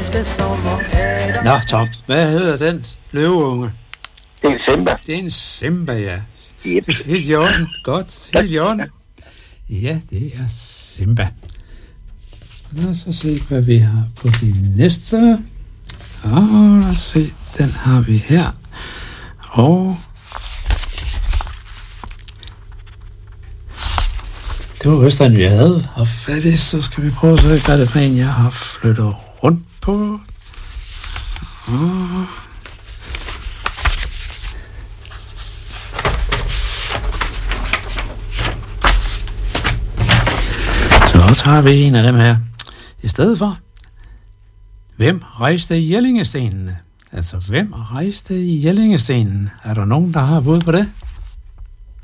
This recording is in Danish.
Nå, Tom, hvad hedder den løveunge? Det er en Simba. Det er en Simba, ja. Yep. Helt i orden. Godt, helt i orden. Ja, det er Simba. Lad os så se, hvad vi har på de næste. Lad os se, den har vi her. Og det var vist den, vi havde haft fat i, så skal vi prøve at se, hvad det er en, jeg har flyttet rundt på. Så tager vi en af dem her. I stedet for, hvem rejste i Jellingestenen? Altså, hvem rejste i Jellingestenen? Er der nogen, der har bud på det?